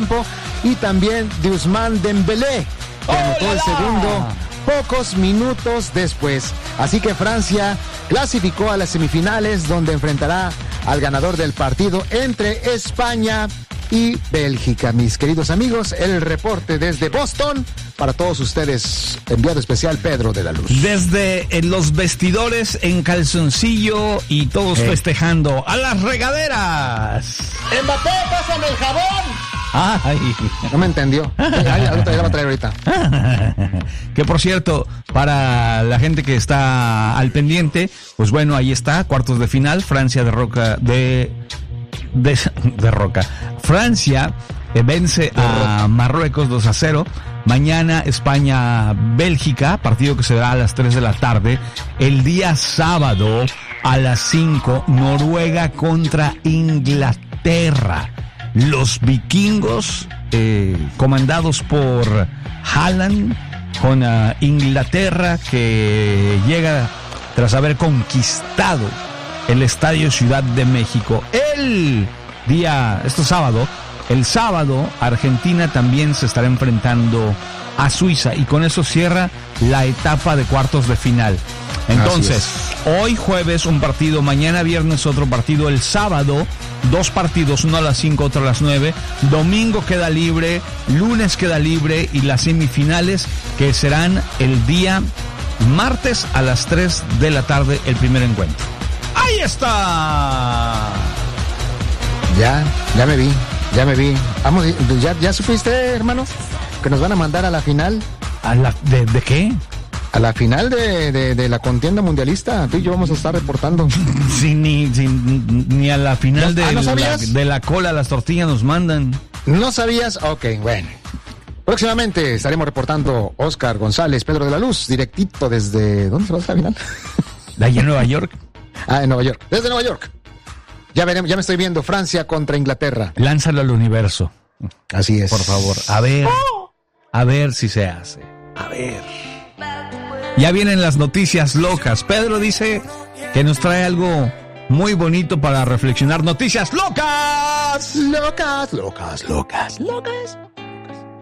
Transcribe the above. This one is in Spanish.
tiempo, y también de Ousmane Dembélé, que anotó el segundo pocos minutos después. Así que Francia clasificó a las semifinales, donde enfrentará al ganador del partido entre España y Bélgica. Mis queridos amigos, el reporte desde Boston para todos ustedes, enviado especial Pedro de la Luz. Desde los vestidores en calzoncillo y todos festejando a las regaderas. ¡Mbappé, pásame el jabón! Ay. No me entendió. Ya lo va a traer ahorita. Que por cierto, para la gente que está al pendiente, pues bueno, ahí está, cuartos de final, Francia Francia vence a Marruecos 2-0. Mañana España-Bélgica, partido que se da a las 3 de la tarde. El día sábado a las 5, Noruega contra Inglaterra. Los vikingos, comandados por Haaland, con Inglaterra, que llega tras haber conquistado el Estadio Ciudad de México. El sábado, Argentina también se estará enfrentando a Suiza, y con eso cierra la etapa de cuartos de final. Entonces, hoy jueves un partido, mañana viernes otro partido, el sábado 2 partidos, uno a las 5, otro a las 9, domingo queda libre, lunes queda libre, y las semifinales que serán el día martes a las 3 de la tarde, el primer encuentro. ¡Ahí está! Ya me vi. Vamos, ¿ya supiste, hermano? Que nos van a mandar a la final. ¿De qué? A la final de la contienda mundialista. Tú y yo vamos a estar reportando. Sí, ni a la final de la cola, las tortillas nos mandan. ¿No sabías? Ok, bueno. Próximamente estaremos reportando Oscar González, Pedro de la Luz, directito desde... ¿Dónde se va a hacer la final? ¿De allá en Nueva York? En Nueva York. Desde Nueva York. Ya veremos, ya me estoy viendo Francia contra Inglaterra. Lánzalo al universo. Así es. Por favor. A ver si se hace. A ver. Ya vienen las noticias locas. Pedro dice que nos trae algo muy bonito para reflexionar. ¡Noticias locas! ¡Locas!